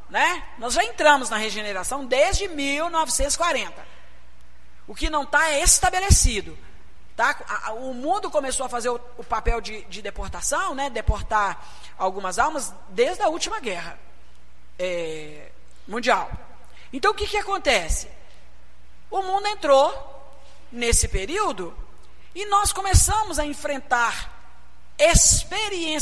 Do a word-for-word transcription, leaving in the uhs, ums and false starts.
né? Nós já entramos na regeneração desde mil novecentos e quarenta. O que não está é estabelecido. Tá? O mundo começou a fazer o, o papel de, de deportação, né? Deportar algumas almas desde a última guerra é, mundial. Então, o que, que acontece? O mundo entrou nesse período e nós começamos a enfrentar experiências